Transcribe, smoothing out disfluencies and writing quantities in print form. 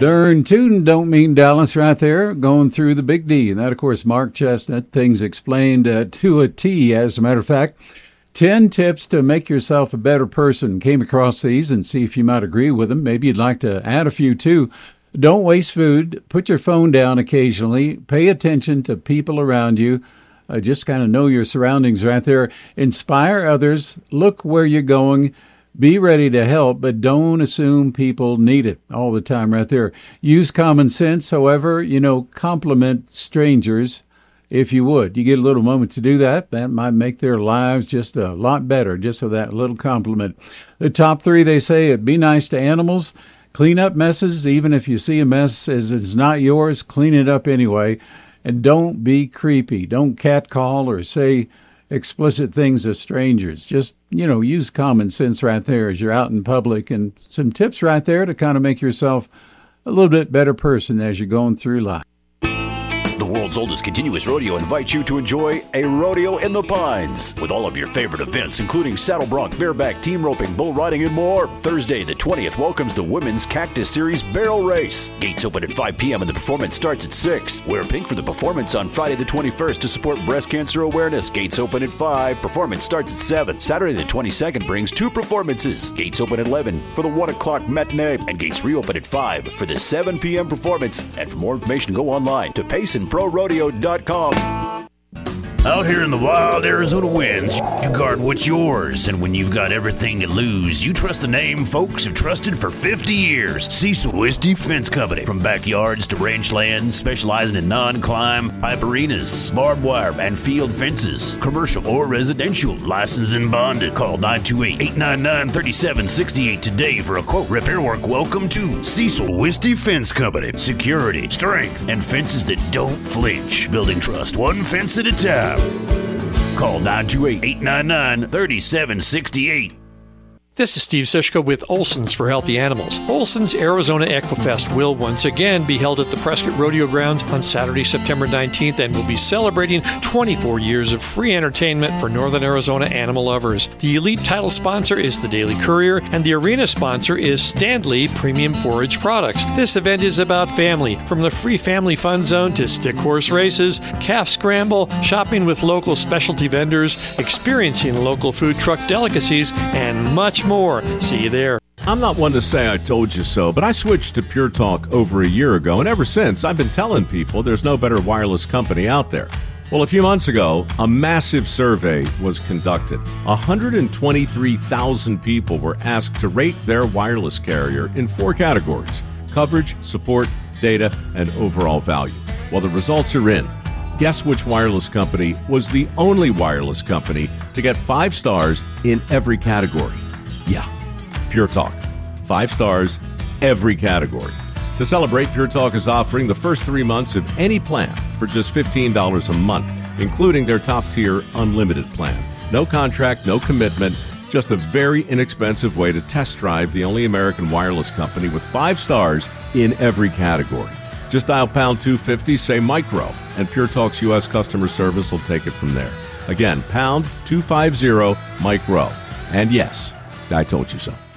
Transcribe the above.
Darn tootin' don't mean Dallas right there, going through the Big D. And that, of course, Mark Chestnut, things explained to a T, as a matter of fact. 10 tips to make yourself a better person. Came across these and see if you might agree with them. Maybe you'd like to add a few, too. Don't waste food. Put your phone down occasionally. Pay attention to people around you. Just kind of know your surroundings right there. Inspire others. Look where you're going. Be ready to help, but don't assume people need it all the time right there. Use common sense. However, compliment strangers if you would. You get a little moment to do that. That might make their lives just a lot better, just with that little compliment. The top 3, they say, be nice to animals. Clean up messes. Even if you see a mess as it's not yours, clean it up anyway. And don't be creepy. Don't catcall or say explicit things to strangers. Just, use common sense right there as you're out in public, and some tips right there to kind of make yourself a little bit better person as you're going through life. The world's oldest continuous rodeo invites you to enjoy a rodeo in the Pines with all of your favorite events, including saddle bronc, bareback, team roping, bull riding, and more. Thursday, the 20th, welcomes the Women's Cactus Series Barrel Race. Gates open at 5 p.m. and the performance starts at 6. Wear pink for the performance on Friday the 21st to support breast cancer awareness. Gates open at 5. Performance starts at 7. Saturday the 22nd brings 2 performances. Gates open at 11 for the 1 o'clock matinee, and gates reopen at 5 for the 7 p.m. performance. And for more information, go online to PaysonProRodeo.com. Out here in the wild Arizona winds, you guard what's yours. And when you've got everything to lose, you trust the name folks have trusted for 50 years. Cecil Wisty Fence Company. From backyards to ranch lands, specializing in non-climb, pipe arenas, barbed wire, and field fences. Commercial or residential, licensed and bonded. Call 928-899-3768 today for a quote. Repair work welcome to Cecil Wisty Fence Company. Security, strength, and fences that don't flinch. Building trust one fence at a time. Call 928-899-3768. This is Steve Sischka with Olson's for Healthy Animals. Olson's Arizona Equifest will once again be held at the Prescott Rodeo Grounds on Saturday, September 19th, and will be celebrating 24 years of free entertainment for Northern Arizona animal lovers. The elite title sponsor is the Daily Courier, and the arena sponsor is Standley Premium Forage Products. This event is about family, from the free family fun zone to stick horse races, calf scramble, shopping with local specialty vendors, experiencing local food truck delicacies, and much more. See you there. I'm not one to say I told you so, but I switched to Pure Talk over a year ago, and ever since, I've been telling people there's no better wireless company out there. Well, a few months ago, a massive survey was conducted. 123,000 people were asked to rate their wireless carrier in 4 categories: coverage, support, data, and overall value. Well, the results are in. Guess which wireless company was the only wireless company to get 5 stars in every category? Yeah, Pure Talk. 5 stars, every category. To celebrate, Pure Talk is offering the first 3 months of any plan for just $15 a month, including their top-tier unlimited plan. No contract, no commitment, just a very inexpensive way to test drive the only American wireless company with 5 stars in every category. Just dial pound 250, say micro, and Pure Talk's U.S. customer service will take it from there. Again, pound 250 micro. And yes, I told you so.